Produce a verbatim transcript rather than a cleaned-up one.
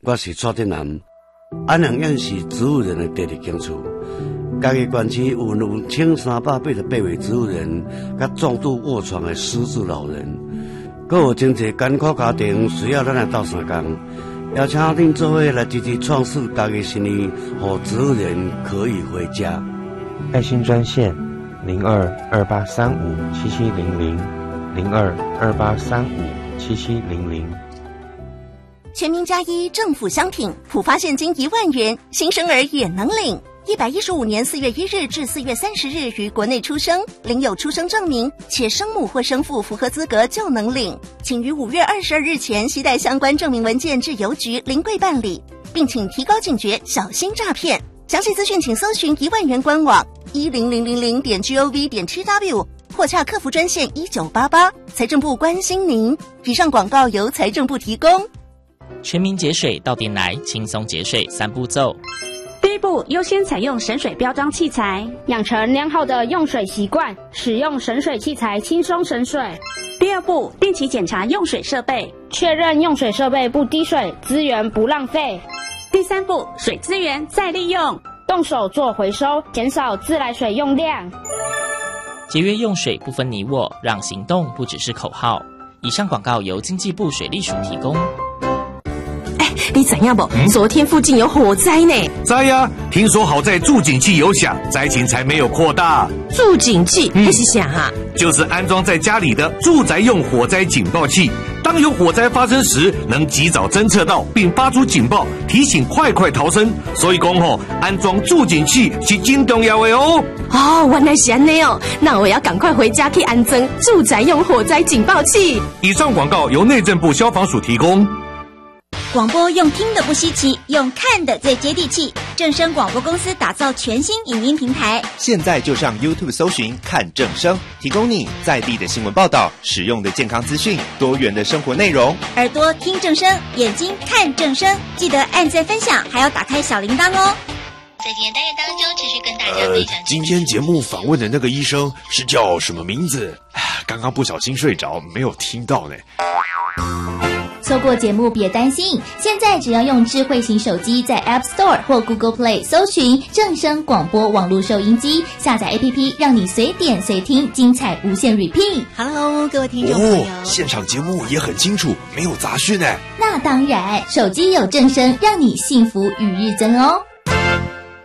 我是蔡振南，安阳院是植物人的第二间厝。家己县市有两千三百八十八位植物人，甲重度卧床的失智老人，阁有真侪艰苦家庭需要咱来斗相共。邀请恁做伙来支持创世家己生意，让植物人可以回家。 爱心专线零二二八三五七七零零零二二八三五七七零零。 全民加一政府商品普发现金一万元，新生儿也能领。一百一十五年四月一日至四月三十日于国内出生，领有出生证明，且生母或生父符合资格就能领。请于五月二十二日前携带相关证明文件至邮局临柜办理，并请提高警觉，小心诈骗。详细资讯请搜寻一万元官网一零零零零点 gov 点 tw 或洽客服专线一九八八。财政部关心您。以上广告由财政部提供。 全民节水到店来，轻松节水三步骤。 第一步，优先采用省水标章器材，养成良好的用水习惯，使用省水器材轻松省水。第二步，定期检查用水设备，确认用水设备不滴水，资源不浪费。第三步，水资源再利用，动手做回收，减少自来水用量。 节约用水不分你我，让行动不只是口号。以上广告由经济部水利署提供。 你知影不？嗯、昨天附近有火灾呢。 知呀，听说好在助警器有响，灾情才没有扩大。 助警器那、嗯、是啥啊？ 就是安装在家里的住宅用火灾警报器。当有火灾发生时，能及早侦测到并发出警报，提醒快快逃生。所以讲吼，安装助警器是真重要的哦。 哦，原来是安尼哦，那我要赶快回家去安装住宅用火灾警报器。 以上广告由内政部消防署提供。 广播用听的不稀奇，用看的最接地气。正声广播公司打造全新影音平台， 现在就上 YouTube 搜寻看正声，提供你在地的新闻报道、实用的健康资讯、多元的生活内容。 耳朵听正声，眼睛看正声，记得按赞分享，还要打开小铃铛哦。 在今天单元当中，持续跟大家分享、 呃。今天节目访问的那个医生是叫什么名字？刚刚不小心睡着，没有听到呢。 错过节目别担心，现在只要用智慧型手机在 App Store 或 Google Play 搜寻正声广播网络收音机，下载 A P P 让你随点随听，精彩无限 repeat。 Hello 各位听众朋友、 哦、现场节目也很清楚，没有杂讯耶。 那当然，手机有正声，让你幸福与日增哦。